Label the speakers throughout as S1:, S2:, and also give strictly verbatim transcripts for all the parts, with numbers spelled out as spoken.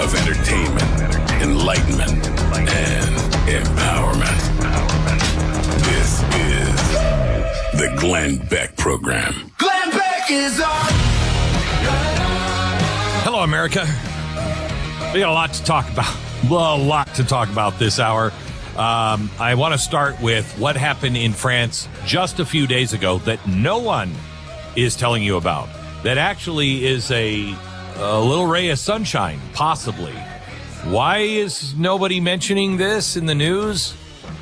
S1: of entertainment, enlightenment, and empowerment. This is the Glenn Beck Program.
S2: Glenn Beck is on.
S3: Hello, America. We got a lot to talk about. A lot to talk about this hour. Um, I want to start with what happened in France just a few days ago that no one is telling you about. That actually is a, a little ray of sunshine, possibly. Why is nobody mentioning this in the news?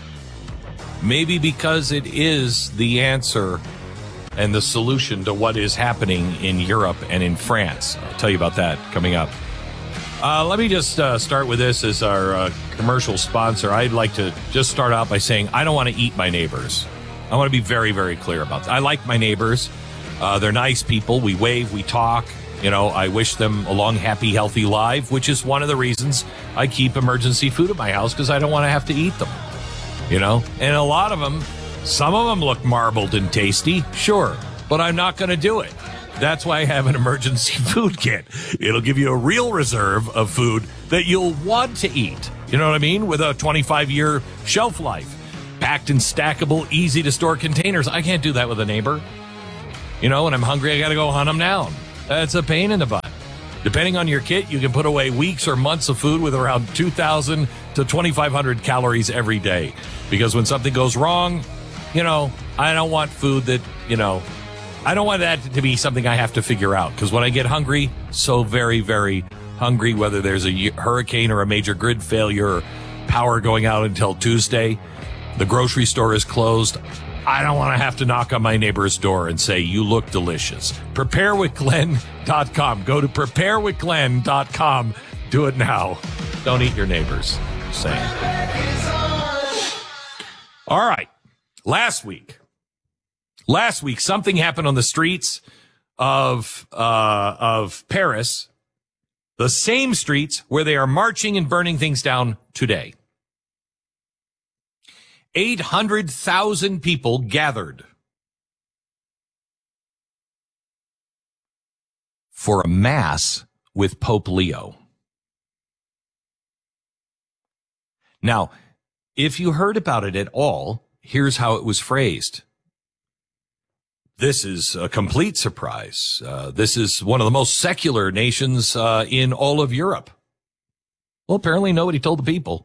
S3: Maybe because it is the answer and the solution to what is happening in Europe and in France. I'll tell you about that coming up. Uh, let me just uh, start with this as our uh, commercial sponsor. I'd like to just start out by saying I don't want to eat my neighbors. I want to be very, very clear about that. I like my neighbors. Uh, they're nice people. We wave, we talk. You know, I wish them a long, happy, healthy life, which is one of the reasons I keep emergency food at my house, because I don't want to have to eat them. You know, and a lot of them, some of them look marbled and tasty, sure, but I'm not going to do it. That's why I have an emergency food kit. It'll give you a real reserve of food that you'll want to eat. You know what I mean? With a twenty-five year shelf life. Packed in stackable, easy to store containers. I can't do that with a neighbor. You know, when I'm hungry, I got to go hunt them down. That's a pain in the butt. Depending on your kit, you can put away weeks or months of food with around two thousand to twenty-five hundred calories every day. Because when something goes wrong, you know, I don't want food that, you know, I don't want that to be something I have to figure out. Because when I get hungry, so very, very hungry, whether there's a hurricane or a major grid failure or power going out until Tuesday, the grocery store is closed, I don't want to have to knock on my neighbor's door and say, you look delicious. prepare with glenn dot com. Go to prepare with glenn dot com. Do it now. Don't eat your neighbors. Just saying. All right. Last week. Last week, something happened on the streets of uh, of Paris, the same streets where they are marching and burning things down today. eight hundred thousand people gathered for a mass with Pope Leo. Now, if you heard about it at all, here's how it was phrased. This is a complete surprise. Uh, this is one of the most secular nations uh, in all of Europe. Well, apparently nobody told the people.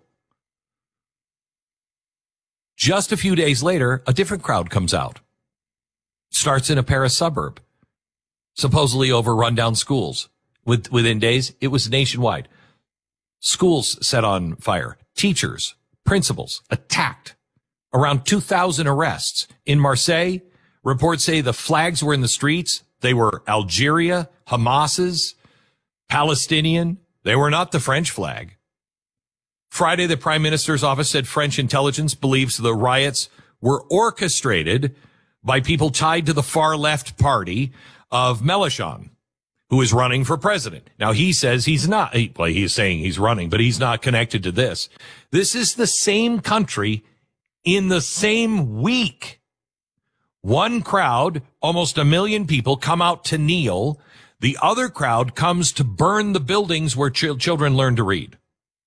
S3: Just a few days later, a different crowd comes out. Starts in a Paris suburb, supposedly over rundown schools. With, within days, it was nationwide. Schools set on fire. Teachers, principals attacked. Around two thousand arrests. In Marseille, reports say the flags were in the streets. They were Algeria, Hamas's, Palestinian. They were not the French flag. Friday, the Prime Minister's office said French intelligence believes the riots were orchestrated by people tied to the far-left party of Mélenchon, who is running for president. Now, he says he's not, he, well, he's saying he's running, but he's not connected to this. This is the same country in the same week. One crowd, almost a million people, come out to kneel. The other crowd comes to burn the buildings where ch- children learn to read.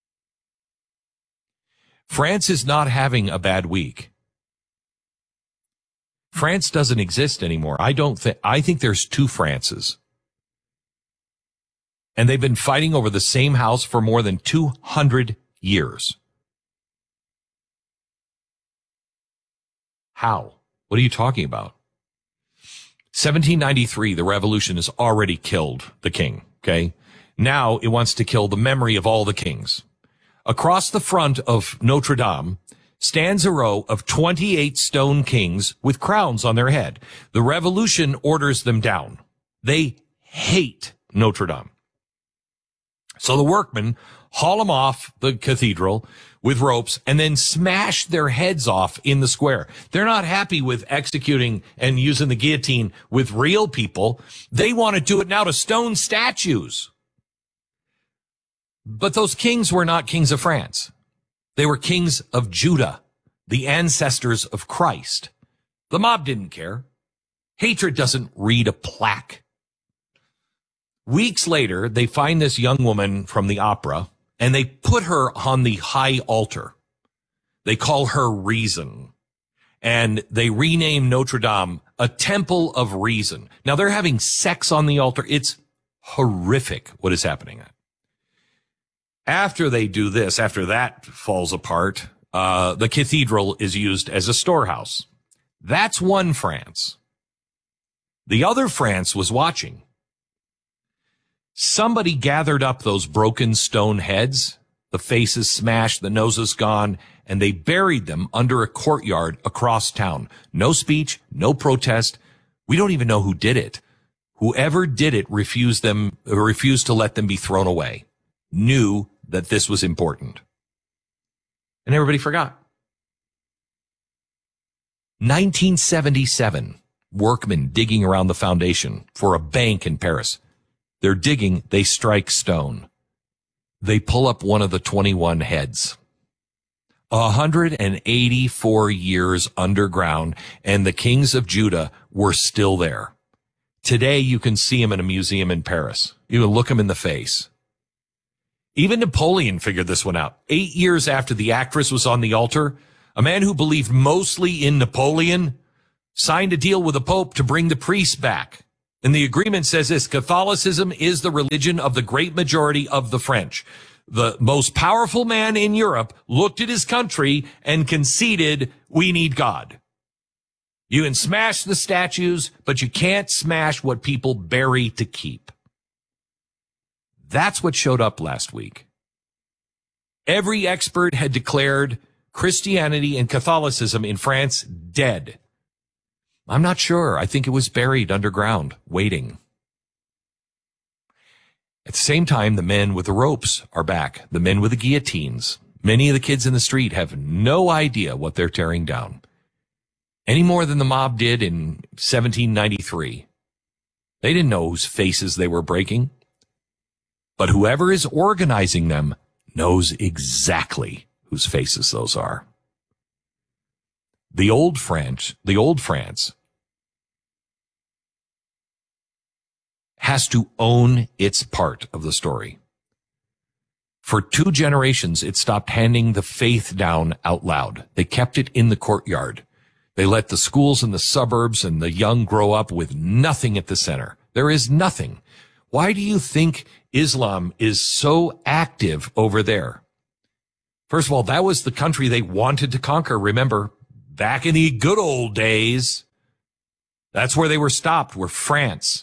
S3: France is not having a bad week. France doesn't exist anymore. I don't think, I think there's two Frances. And they've been fighting over the same house for more than two hundred years. How? What are you talking about? seventeen ninety-three, the revolution has already killed the king, okay? Now it wants to kill the memory of all the kings. Across the front of Notre Dame stands a row of twenty-eight stone kings with crowns on their head. The revolution orders them down. They hate Notre Dame. So the workmen haul them off the cathedral with ropes and then smash their heads off in the square. They're not happy with executing and using the guillotine with real people. They want to do it now to stone statues. But those kings were not kings of France. They were kings of Judah, the ancestors of Christ. The mob didn't care. Hatred doesn't read a plaque. Weeks later, they find this young woman from the opera, and they put her on the high altar. They call her Reason, and they rename Notre Dame a Temple of Reason. Now, they're having sex on the altar. It's horrific what is happening. After they do this, after that falls apart, uh, the cathedral is used as a storehouse. That's one France. The other France was watching. Somebody gathered up those broken stone heads, the faces smashed, the noses gone, and they buried them under a courtyard across town. No speech, no protest. We don't even know who did it. Whoever did it refused them, refused to let them be thrown away, knew that this was important. And everybody forgot. nineteen seventy-seven, workmen digging around the foundation for a bank in Paris. They're digging, they strike stone. They pull up one of the twenty-one heads. one hundred eighty-four years underground, and the kings of Judah were still there. Today, you can see them in a museum in Paris. You can look them in the face. Even Napoleon figured this one out. Eight years after the actress was on the altar, a man who believed mostly in Napoleon signed a deal with the Pope to bring the priests back. And the agreement says this: Catholicism is the religion of the great majority of the French. The most powerful man in Europe looked at his country and conceded, we need God. You can smash the statues, but you can't smash what people bury to keep. That's what showed up last week. Every expert had declared Christianity and Catholicism in France dead. I'm not sure. I think it was buried underground, waiting. At the same time, the men with the ropes are back, the men with the guillotines. Many of the kids in the street have no idea what they're tearing down, any more than the mob did in seventeen ninety-three. They didn't know whose faces they were breaking. But whoever is organizing them knows exactly whose faces those are. The old France, the old France has to own its part of the story. For two generations, it stopped handing the faith down out loud. They kept it in the courtyard. They let the schools in the suburbs and the young grow up with nothing at the center. There is nothing. Why do you think Islam is so active over there? First of all, that was the country they wanted to conquer. Remember, back in the good old days, that's where they were stopped, were France.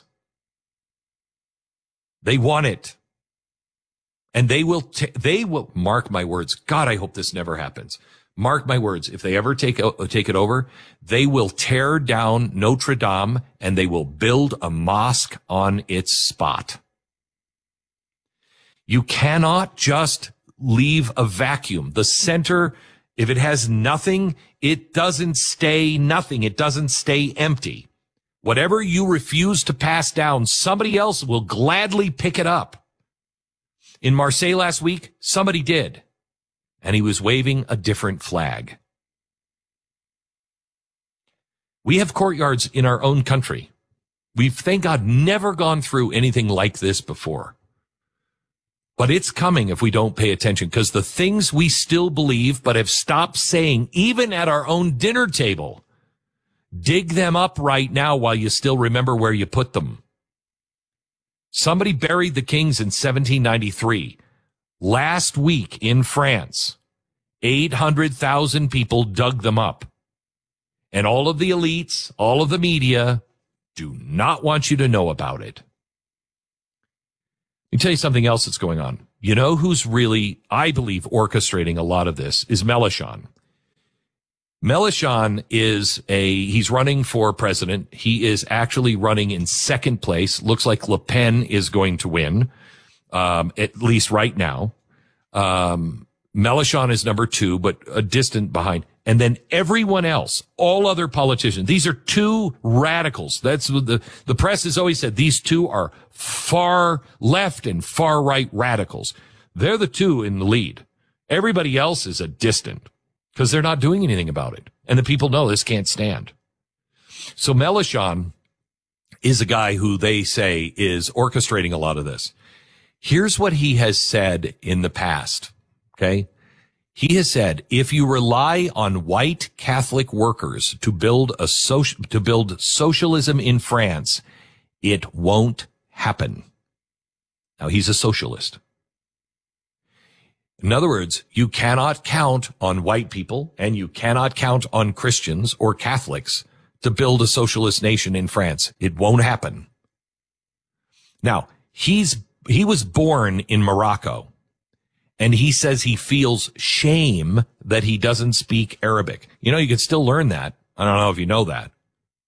S3: They won it. And they will, t- they will, mark my words. God, I hope this never happens. Mark my words. If they ever take, uh, take it over, they will tear down Notre Dame and they will build a mosque on its spot. You cannot just leave a vacuum. The center, if it has nothing, it doesn't stay nothing. It doesn't stay empty. Whatever you refuse to pass down, somebody else will gladly pick it up. In Marseille last week, somebody did, and he was waving a different flag. We have courtyards in our own country. We've, thank God, never gone through anything like this before. But it's coming if we don't pay attention, because the things we still believe but have stopped saying, even at our own dinner table, dig them up right now while you still remember where you put them. Somebody buried the kings in seventeen ninety-three. Last week in France, eight hundred thousand people dug them up. And all of the elites, all of the media do not want you to know about it. Let me tell you something else that's going on. You know who's really, I believe, orchestrating a lot of this is Mélenchon. Mélenchon is a, he's running for president. He is actually running in second place. Looks like Le Pen is going to win, um, at least right now. Um, Mélenchon is number two, but a distant behind. And then everyone else, all other politicians, these are two radicals. That's what the, the press has always said. These two are far left and far right radicals. They're the two in the lead. Everybody else is a distant because they're not doing anything about it. And the people know this can't stand. So Mélenchon is a guy who they say is orchestrating a lot of this. Here's what he has said in the past. Okay. He has said, if you rely on white Catholic workers to build a social, to build socialism in France, it won't happen. Now, he's a socialist. In other words, you cannot count on white people and you cannot count on Christians or Catholics to build a socialist nation in France. It won't happen. Now, he's, he was born in Morocco. And he says he feels shame that he doesn't speak Arabic. You know, you can still learn that. I don't know if you know that.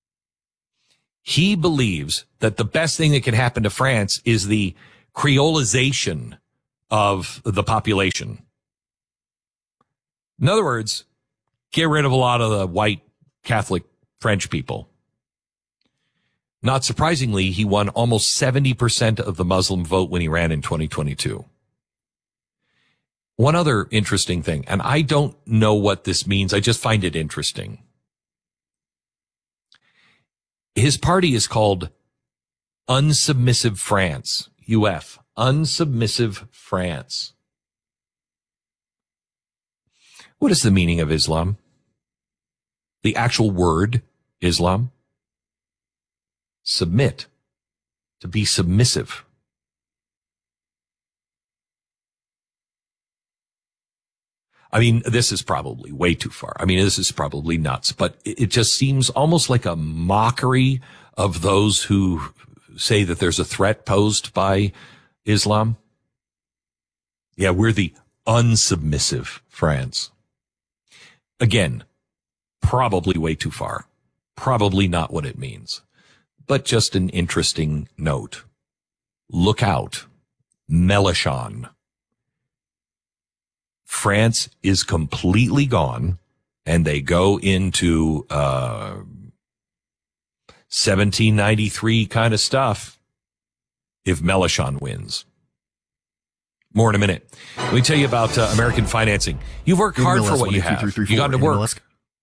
S3: He believes that the best thing that can happen to France is the creolization of the population. In other words, get rid of a lot of the white Catholic French people. Not surprisingly, he won almost seventy percent of the Muslim vote when he ran in twenty twenty-two. One other interesting thing, and I don't know what this means. I just find it interesting. His party is called Unsubmissive France, U F, Unsubmissive France. What is the meaning of Islam? The actual word Islam? Submit, to be submissive. I mean, this is probably way too far. I mean, this is probably nuts, but it just seems almost like a mockery of those who say that there's a threat posed by Islam. Yeah, we're the unsubmissive France. Again, probably way too far. Probably not what it means, but just an interesting note. Look out. Mélenchon. France is completely gone, and they go into uh seventeen ninety-three kind of stuff if Mélenchon wins. More in a minute. Let me tell you about uh, American financing. You've worked hard for what you have. You got to work.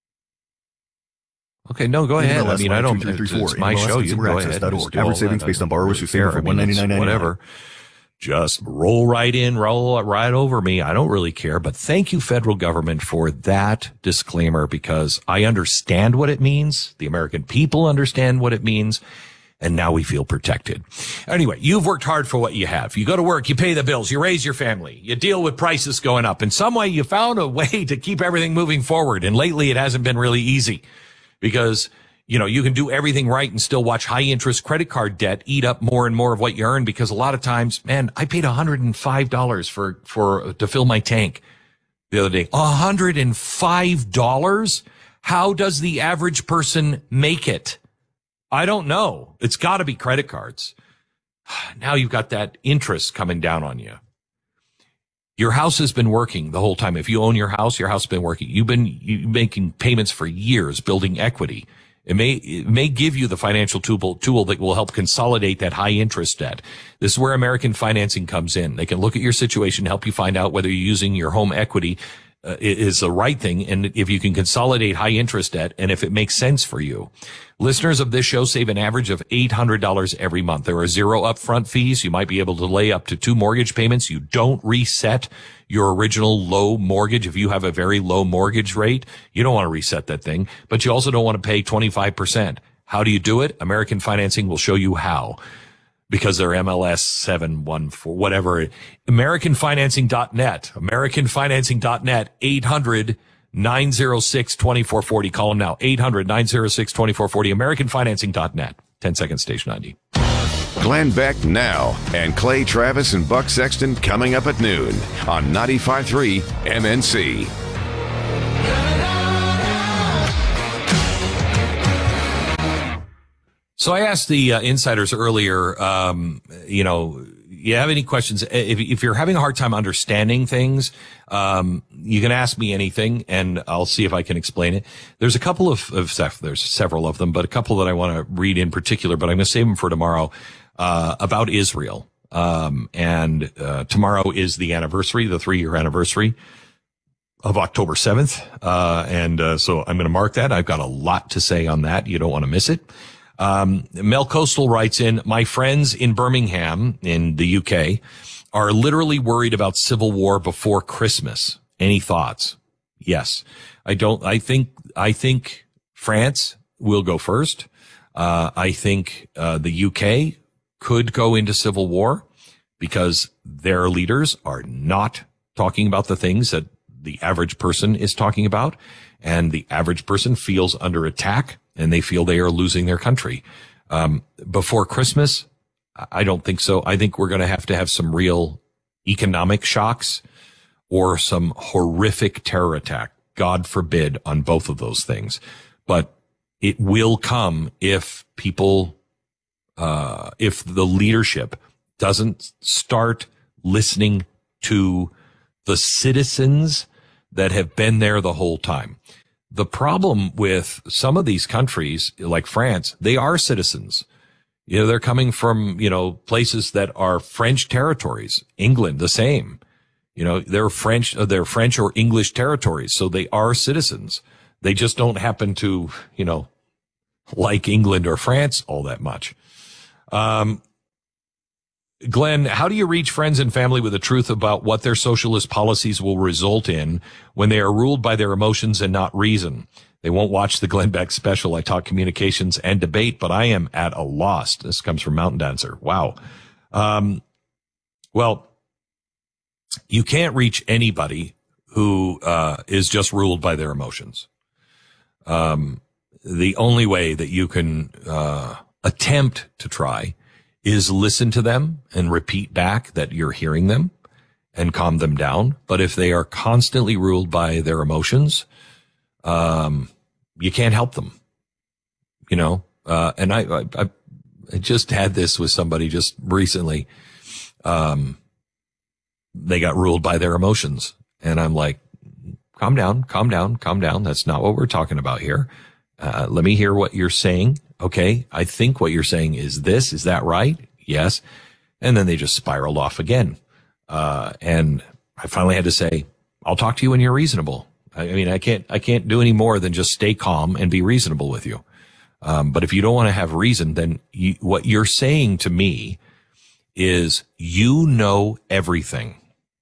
S3: Okay, no, go ahead. I mean, I don't. It's my show. You go ahead.
S2: Average savings based on borrowers who save for one ninety-nine ninety-nine.
S3: Whatever. Just roll right in, roll right over me. I don't really care. But thank you, federal government, for that disclaimer, because I understand what it means. The American people understand what it means. And now we feel protected. Anyway, you've worked hard for what you have. You go to work, you pay the bills, you raise your family, you deal with prices going up. In some way, you found a way to keep everything moving forward. And lately, it hasn't been really easy because, you know, you can do everything right and still watch high interest credit card debt eat up more and more of what you earn, because a lot of times, man, I paid one hundred five dollars for, for, to fill my tank the other day. one hundred five dollars? How does the average person make it? I don't know. It's got to be credit cards. Now you've got that interest coming down on you. Your house has been working the whole time. If you own your house, your house has been working. You've been you making payments for years, building equity. It may, it may give you the financial tool, tool that will help consolidate that high interest debt. This is where American Financing comes in. They can look at your situation, help you find out whether you're using your home equity uh, is the right thing, and if you can consolidate high interest debt, and if it makes sense for you. Listeners of this show save an average of eight hundred dollars every month. There are zero upfront fees. You might be able to lay up to two mortgage payments. You don't reset your original low mortgage. If you have a very low mortgage rate, you don't want to reset that thing, but you also don't want to pay twenty-five percent. How do you do it? American Financing will show you how, because they're M L S seven one four, whatever. American Financing dot net, American Financing dot net, eight hundred nine oh six two four four oh. Call them now, eight hundred nine oh six two four four oh, American Financing dot net. ten seconds, station ninety.
S4: Glenn Beck now, and Clay Travis and Buck Sexton coming up at noon on ninety-five point three M N C.
S3: So I asked the uh, insiders earlier, um, you know, you have any questions? If, if you're having a hard time understanding things, um, you can ask me anything and I'll see if I can explain it. There's a couple of, of stuff, there's several of them, but a couple that I want to read in particular, but I'm going to save them for tomorrow, uh, about Israel. Um, and, uh, tomorrow is the anniversary, the three year anniversary of October seventh. Uh, and, uh, so I'm going to mark that. I've got a lot to say on that. You don't want to miss it. Um, Mel Coastal writes in, my friends in Birmingham in the U K are literally worried about civil war before Christmas. Any thoughts? Yes. I don't, I think, I think France will go first. Uh, I think, uh, the U K could go into civil war because their leaders are not talking about the things that the average person is talking about. And the average person feels under attack and they feel they are losing their country. Um, before Christmas, I don't think so. I think we're going to have to have some real economic shocks or some horrific terror attack. God forbid on both of those things. But it will come if people, uh, if the leadership doesn't start listening to the citizens that have been there the whole time. The problem with some of these countries, like France, they are citizens. You know, they're coming from, you know, places that are French territories. England, the same. You know, they're French, they're French or English territories. So they are citizens. They just don't happen to, you know, like England or France all that much. Um, Glenn, how do you reach friends and family with the truth about what their socialist policies will result in when they are ruled by their emotions and not reason? They won't watch the Glenn Beck special. I talk communications and debate, but I am at a loss. This comes from Mountain Dancer. Wow. Um, well, you can't reach anybody who uh, is just ruled by their emotions. Um, the only way that you can uh, attempt to try is listen to them and repeat back that you're hearing them and calm them down. But if they are constantly ruled by their emotions, um, you can't help them, you know? Uh, and I, I, I just had this with somebody just recently. Um, they got ruled by their emotions and I'm like, calm down, calm down, calm down. That's not what we're talking about here. Uh, let me hear what you're saying. Okay, I think what you're saying is this. Is that right? Yes. And then they just spiraled off again. Uh, and I finally had to say, I'll talk to you when you're reasonable. I mean, I can't, I can't do any more than just stay calm and be reasonable with you. Um, but if you don't want to have reason, then you, what you're saying to me is you know everything.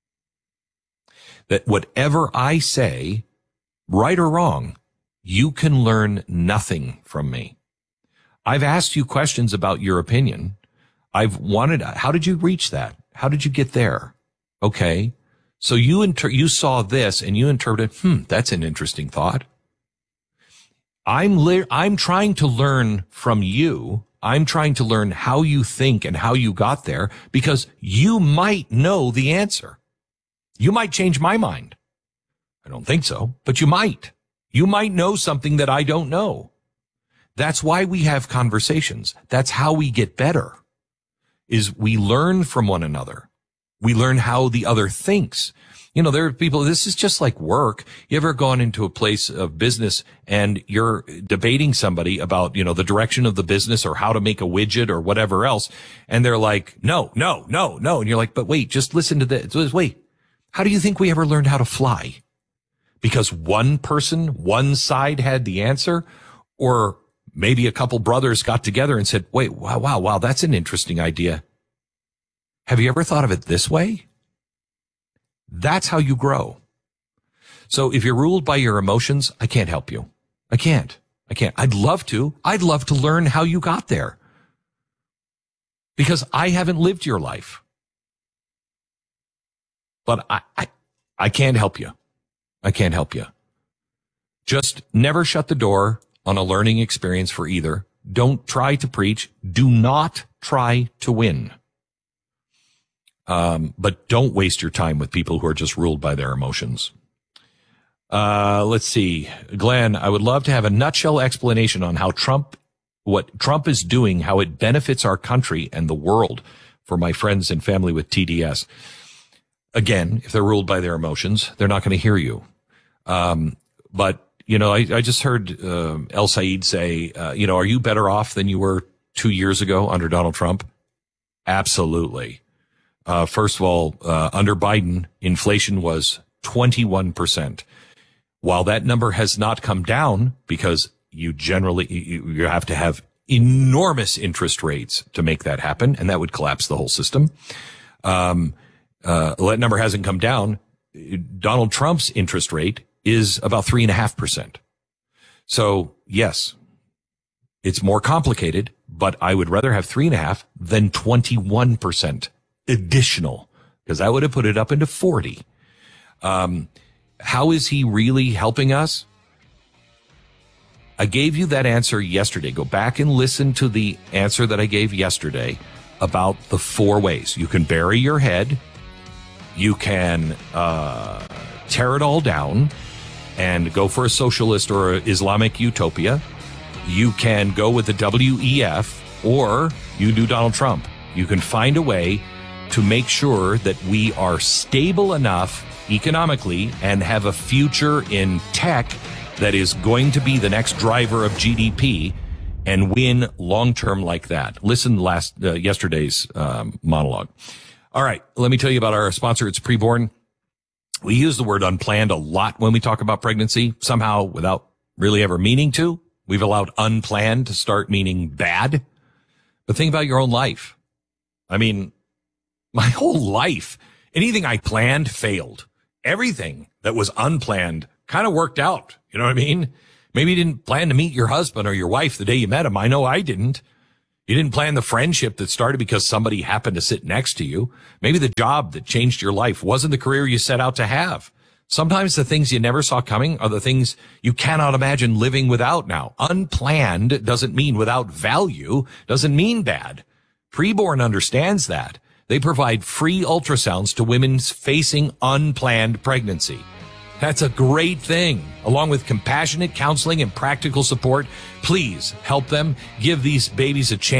S3: That whatever I say, right or wrong, you can learn nothing from me. I've asked you questions about your opinion. I've wanted, how did you reach that? How did you get there? Okay. So you inter, you saw this and you interpreted, hmm, that's an interesting thought. I'm, le- I'm trying to learn from you. I'm trying to learn how you think and how you got there because you might know the answer. You might change my mind. I don't think so, but you might. You might know something that I don't know. That's why we have conversations. That's how we get better, is we learn from one another. We learn how the other thinks. You know, there are people, this is just like work. You ever gone into a place of business and you're debating somebody about, you know, the direction of the business or how to make a widget or whatever else. And they're like, no, no, no, no. And you're like, but wait, just listen to this. Wait, how do you think we ever learned how to fly? Because one person, one side had the answer, or maybe a couple brothers got together and said, wait, wow, wow, wow, that's an interesting idea. Have you ever thought of it this way? That's how you grow. So if you're ruled by your emotions, I can't help you. I can't. I can't. I'd love to. I'd love to learn how you got there. Because I haven't lived your life. But I, I, I can't help you. I can't help you. Just never shut the door on a learning experience for either. Don't try to preach. Do not try to win. Um, but don't waste your time with people who are just ruled by their emotions. Uh, let's see. Glenn, I would love to have a nutshell explanation on how Trump, what Trump is doing, how it benefits our country and the world for my friends and family with T D S. Again, if they're ruled by their emotions, they're not going to hear you. Um, but, you know, I, I just heard uh, El Said say, uh, you know, are you better off than you were two years ago under Donald Trump? Absolutely. Uh, first of all, uh, under Biden, inflation was twenty-one percent. While that number has not come down because you generally, you, you have to have enormous interest rates to make that happen, and that would collapse the whole system. Um, uh, that number hasn't come down. Donald Trump's interest rate is about three and a half percent. So yes, it's more complicated, but I would rather have three and a half than twenty-one percent additional, because that would have put it up into forty. Um, how is he really helping us? I gave you that answer yesterday. Go back and listen to the answer that I gave yesterday about the four ways. You can bury your head. You can uh, tear it all down and go for a socialist or an Islamic utopia. You can go with the W E F, or you do Donald Trump. You can find a way to make sure that we are stable enough economically and have a future in tech that is going to be the next driver of G D P and win long term like that. Listen to last uh, yesterday's um, monologue. All right, let me tell you about our sponsor. It's Preborn. We use the word unplanned a lot when we talk about pregnancy, somehow without really ever meaning to. We've allowed unplanned to start meaning bad. But think about your own life. I mean, my whole life, anything I planned failed. Everything that was unplanned kind of worked out. You know what I mean? Maybe you didn't plan to meet your husband or your wife the day you met him. I know I didn't. You didn't plan the friendship that started because somebody happened to sit next to you. Maybe the job that changed your life wasn't the career you set out to have. Sometimes the things you never saw coming are the things you cannot imagine living without now. Unplanned doesn't mean without value, doesn't mean bad. Preborn understands that. They provide free ultrasounds to women facing unplanned pregnancy. That's a great thing. Along with compassionate counseling and practical support, please help them give these babies a chance.